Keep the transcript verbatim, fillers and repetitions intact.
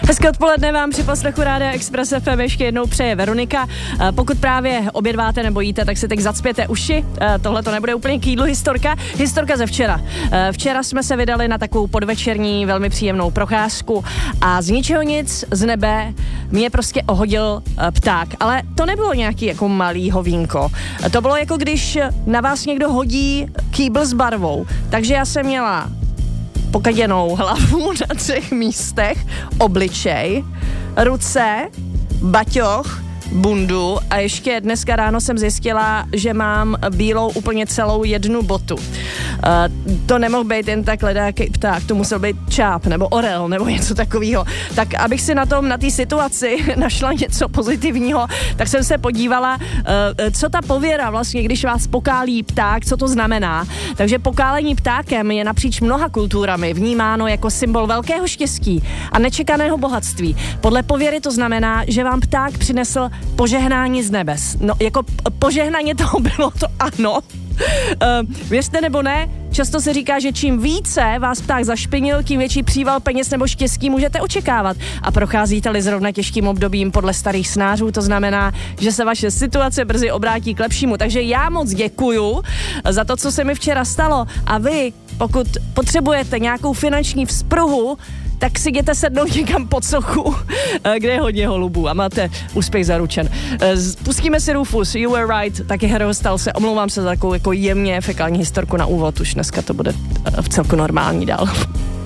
Hezké odpoledne vám při poslechu Rádia Express F M ještě jednou přeje Veronika. Pokud právě obědváte nebo jíte, tak si teď zacpěte uši. Tohle to nebude úplně k jídlu historka. Historka ze včera. Včera jsme se vydali na takovou podvečerní, velmi příjemnou procházku a z ničeho nic, z nebe, mě prostě ohodil pták. Ale to nebylo nějaký jako malý hovínko. To bylo jako když na vás někdo hodí kýbl s barvou. Takže já jsem měla pokaděnou hlavu na třech místech, obličej, ruce, baťoch, bundu a ještě dneska ráno jsem zjistila, že mám bílou úplně celou jednu botu. Uh, to nemohl být jen tak ledáký pták, to musel být čáp nebo orel nebo něco takového. Tak abych si na tom, na té situaci našla něco pozitivního, tak jsem se podívala, uh, co ta pověra vlastně, když vás pokálí pták, co to znamená. Takže pokálení ptákem je napříč mnoha kulturami vnímáno jako symbol velkého štěstí a nečekaného bohatství. Podle pověry to znamená, že vám pták přinesl požehnání z nebes. No, jako požehnaně toho bylo, to ano. Uh, věřte nebo ne, často se říká, že čím více vás pták zašpinil, tím větší příval peněz nebo štěstí můžete očekávat. A procházíte-li zrovna těžkým obdobím podle starých snářů, to znamená, že se vaše situace brzy obrátí k lepšímu. Takže já moc děkuju za to, co se mi včera stalo. A vy, pokud potřebujete nějakou finanční vzpruhu, tak si jděte sednout někam pod sochu, kde je hodně holubů a máte úspěch zaručen. Pustíme si Rufus, You Were Right, taky Hero stal se, omlouvám se za takovou jako jemně fekální historku na úvod, už dneska to bude v celku normální dál.